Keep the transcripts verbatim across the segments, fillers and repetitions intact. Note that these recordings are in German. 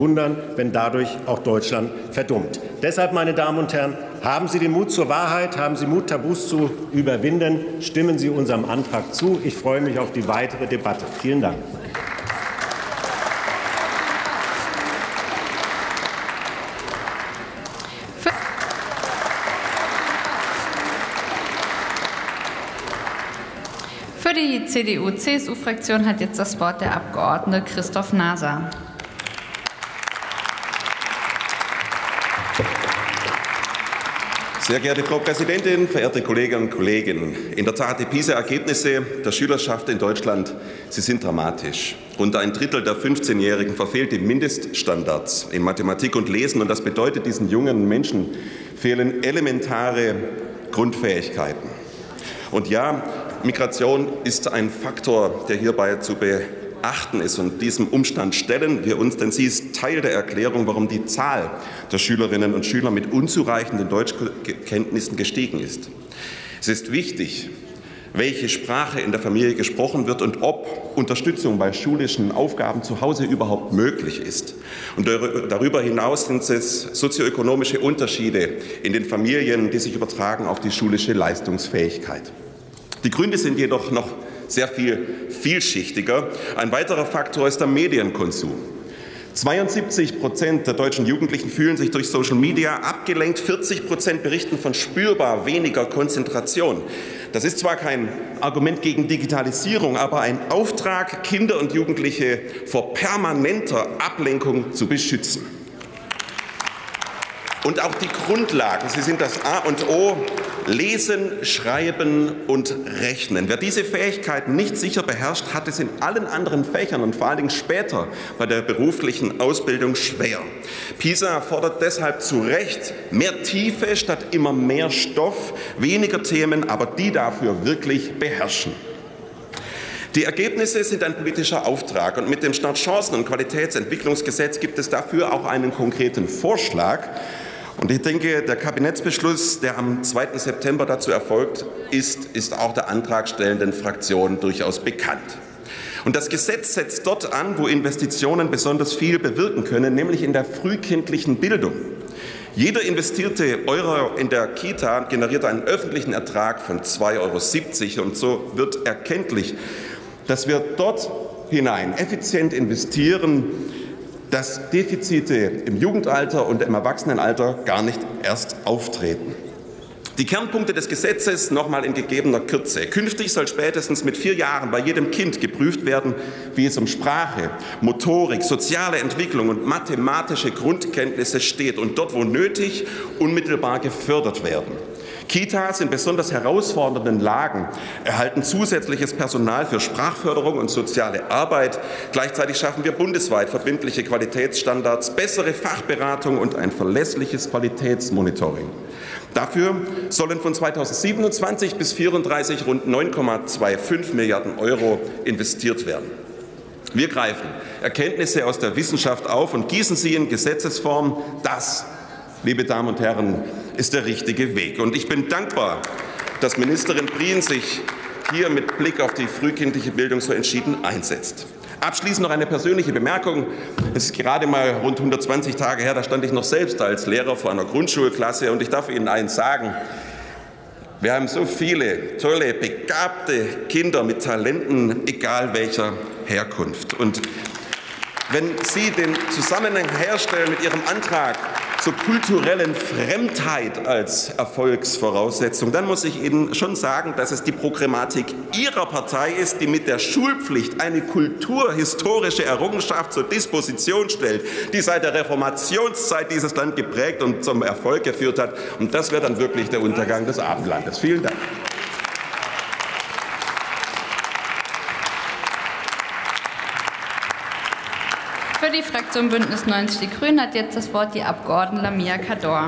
wundern, wenn dadurch auch Deutschland verdummt. Deshalb, meine Damen und Herren, haben Sie den Mut zur Wahrheit, haben Sie Mut, Tabus zu überwinden. Stimmen Sie unserem Antrag zu. Ich freue mich auf die weitere Debatte. Vielen Dank. Für die C D U C S U-Fraktion hat jetzt das Wort der Abgeordnete Christoph Naser. Sehr geehrte Frau Präsidentin, verehrte Kolleginnen und Kollegen! In der Tat, die PISA-Ergebnisse der Schülerschaft in Deutschland, sie sind dramatisch. Rund ein Drittel der fünfzehnjährigen verfehlt die Mindeststandards in Mathematik und Lesen. Und das bedeutet, diesen jungen Menschen fehlen elementare Grundfähigkeiten. Und ja, Migration ist ein Faktor, der hierbei zu beachten ist. Und diesem Umstand stellen wir uns, denn sie ist Teil der Erklärung, warum die Zahl der Schülerinnen und Schüler mit unzureichenden Deutschkenntnissen gestiegen ist. Es ist wichtig, welche Sprache in der Familie gesprochen wird und ob Unterstützung bei schulischen Aufgaben zu Hause überhaupt möglich ist. Und darüber hinaus sind es sozioökonomische Unterschiede in den Familien, die sich übertragen auf die schulische Leistungsfähigkeit. Die Gründe sind jedoch noch sehr viel vielschichtiger. Ein weiterer Faktor ist der Medienkonsum. zweiundsiebzig Prozent der deutschen Jugendlichen fühlen sich durch Social Media abgelenkt. vierzig Prozent berichten von spürbar weniger Konzentration. Das ist zwar kein Argument gegen Digitalisierung, aber ein Auftrag, Kinder und Jugendliche vor permanenter Ablenkung zu beschützen. Und auch die Grundlagen, sie sind das A und O, Lesen, Schreiben und Rechnen. Wer diese Fähigkeiten nicht sicher beherrscht, hat es in allen anderen Fächern und vor allen Dingen später bei der beruflichen Ausbildung schwer. PISA fordert deshalb zu Recht mehr Tiefe statt immer mehr Stoff, weniger Themen, aber die dafür wirklich beherrschen. Die Ergebnisse sind ein politischer Auftrag, und mit dem Startchancen- und Qualitätsentwicklungsgesetz gibt es dafür auch einen konkreten Vorschlag. Und ich denke, der Kabinettsbeschluss, der am zweiten September dazu erfolgt ist, ist auch der antragstellenden Fraktion durchaus bekannt. Und das Gesetz setzt dort an, wo Investitionen besonders viel bewirken können, nämlich in der frühkindlichen Bildung. Jeder investierte Euro in der Kita generiert einen öffentlichen Ertrag von zwei Euro siebzig. Und so wird erkenntlich, dass wir dort hinein effizient investieren, dass Defizite im Jugendalter und im Erwachsenenalter gar nicht erst auftreten. Die Kernpunkte des Gesetzes noch mal in gegebener Kürze. Künftig soll spätestens mit vier Jahren bei jedem Kind geprüft werden, wie es um Sprache, Motorik, soziale Entwicklung und mathematische Grundkenntnisse steht und dort, wo nötig, unmittelbar gefördert werden. Kitas in besonders herausfordernden Lagen erhalten zusätzliches Personal für Sprachförderung und soziale Arbeit. Gleichzeitig schaffen wir bundesweit verbindliche Qualitätsstandards, bessere Fachberatung und ein verlässliches Qualitätsmonitoring. Dafür sollen von zweitausendsiebenundzwanzig bis zweitausendvierunddreißig rund neun Komma fünfundzwanzig Milliarden Euro investiert werden. Wir greifen Erkenntnisse aus der Wissenschaft auf und gießen sie in Gesetzesform. Das, liebe Damen und Herren, ist der richtige Weg. Und ich bin dankbar, dass Ministerin Prien sich hier mit Blick auf die frühkindliche Bildung so entschieden einsetzt. Abschließend noch eine persönliche Bemerkung. Es ist gerade mal rund hundertzwanzig Tage her, da stand ich noch selbst als Lehrer vor einer Grundschulklasse. Und ich darf Ihnen eins sagen: Wir haben so viele tolle, begabte Kinder mit Talenten, egal welcher Herkunft. Und wenn Sie den Zusammenhang herstellen mit Ihrem Antrag zur kulturellen Fremdheit als Erfolgsvoraussetzung, dann muss ich Ihnen schon sagen, dass es die Programmatik Ihrer Partei ist, die mit der Schulpflicht eine kulturhistorische Errungenschaft zur Disposition stellt, die seit der Reformationszeit dieses Land geprägt und zum Erfolg geführt hat. Und das wäre dann wirklich der Untergang des Abendlandes. Vielen Dank. Für die Fraktion Bündnis neunzig Die Grünen hat jetzt das Wort die Abgeordnete Lamia Kador.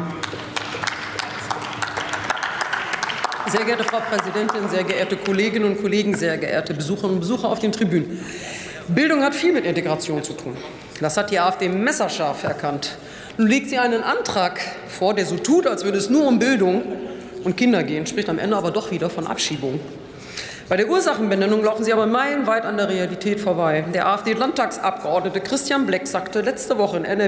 Sehr geehrte Frau Präsidentin, sehr geehrte Kolleginnen und Kollegen, sehr geehrte Besucherinnen und Besucher auf den Tribünen. Bildung hat viel mit Integration zu tun. Das hat die AfD messerscharf erkannt. Nun legt sie einen Antrag vor, der so tut, als würde es nur um Bildung und Kinder gehen, spricht am Ende aber doch wieder von Abschiebung. Bei der Ursachenbenennung laufen Sie aber meilenweit an der Realität vorbei. Der AfD-Landtagsabgeordnete Christian Bleck sagte letzte Woche in N R W